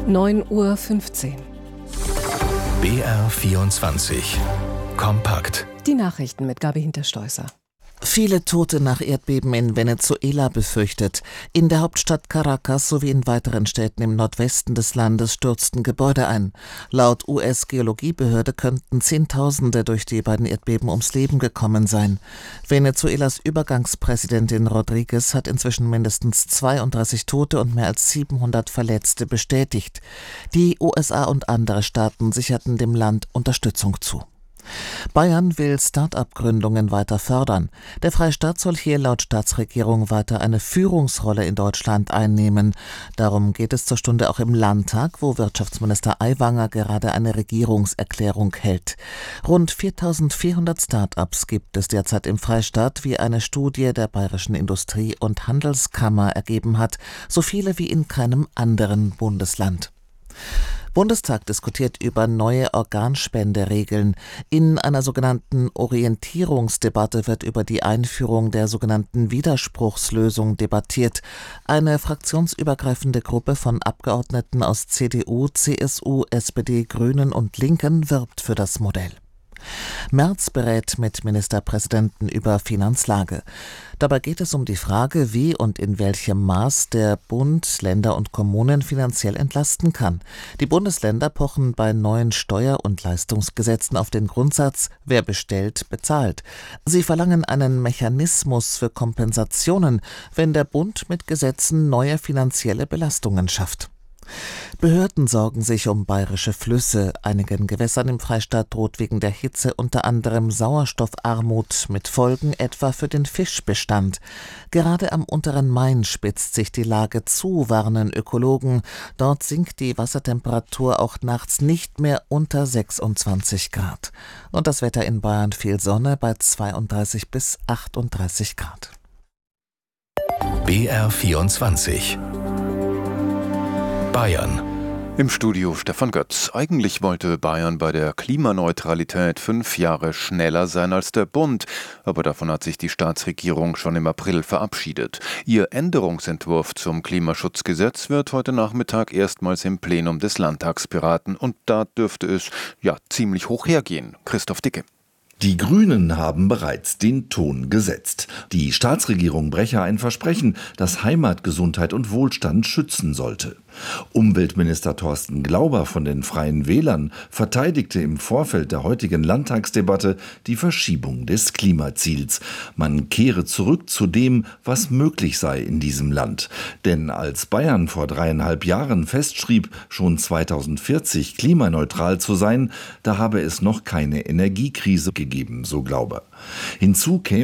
9:15 Uhr. BR24 Kompakt. Die Nachrichten mit Gabi Hinterstoißer. Viele Tote nach Erdbeben in Venezuela befürchtet. In der Hauptstadt Caracas sowie in weiteren Städten im Nordwesten des Landes stürzten Gebäude ein. Laut US-Geologiebehörde könnten Zehntausende durch die beiden Erdbeben ums Leben gekommen sein. Venezuelas Übergangspräsidentin Rodríguez hat inzwischen mindestens 32 Tote und mehr als 700 Verletzte bestätigt. Die USA und andere Staaten sicherten dem Land Unterstützung zu. Bayern will Start-up-Gründungen weiter fördern. Der Freistaat soll hier laut Staatsregierung weiter eine Führungsrolle in Deutschland einnehmen. Darum geht es zur Stunde auch im Landtag, wo Wirtschaftsminister Aiwanger gerade eine Regierungserklärung hält. Rund 4.400 Start-ups gibt es derzeit im Freistaat, wie eine Studie der Bayerischen Industrie- und Handelskammer ergeben hat. So viele wie in keinem anderen Bundesland. Bundestag diskutiert über neue Organspenderegeln. In einer sogenannten Orientierungsdebatte wird über die Einführung der sogenannten Widerspruchslösung debattiert. Eine fraktionsübergreifende Gruppe von Abgeordneten aus CDU, CSU, SPD, Grünen und Linken wirbt für das Modell. Merz berät mit Ministerpräsidenten über Finanzlage. Dabei geht es um die Frage, wie und in welchem Maß der Bund Länder und Kommunen finanziell entlasten kann. Die Bundesländer pochen bei neuen Steuer- und Leistungsgesetzen auf den Grundsatz, wer bestellt, bezahlt. Sie verlangen einen Mechanismus für Kompensationen, wenn der Bund mit Gesetzen neue finanzielle Belastungen schafft. Behörden sorgen sich um bayerische Flüsse. Einigen Gewässern im Freistaat droht wegen der Hitze unter anderem Sauerstoffarmut mit Folgen etwa für den Fischbestand. Gerade am unteren Main spitzt sich die Lage zu, warnen Ökologen. Dort sinkt die Wassertemperatur auch nachts nicht mehr unter 26 Grad. Und das Wetter in Bayern: viel Sonne bei 32 bis 38 Grad. BR24 Bayern. Im Studio Stefan Götz. Eigentlich wollte Bayern bei der Klimaneutralität 5 Jahre schneller sein als der Bund. Aber davon hat sich die Staatsregierung schon im April verabschiedet. Ihr Änderungsentwurf zum Klimaschutzgesetz wird heute Nachmittag erstmals im Plenum des Landtags beraten. Und da dürfte es ziemlich hoch hergehen. Christoph Dicke. Die Grünen haben bereits den Ton gesetzt. Die Staatsregierung breche ein Versprechen, das Heimat, Gesundheit und Wohlstand schützen sollte. Umweltminister Thorsten Glauber von den Freien Wählern verteidigte im Vorfeld der heutigen Landtagsdebatte die Verschiebung des Klimaziels. Man kehre zurück zu dem, was möglich sei in diesem Land. Denn als Bayern vor 3,5 Jahren festschrieb, schon 2040 klimaneutral zu sein, da habe es noch keine Energiekrise gegeben, so Glauber. Hinzu käme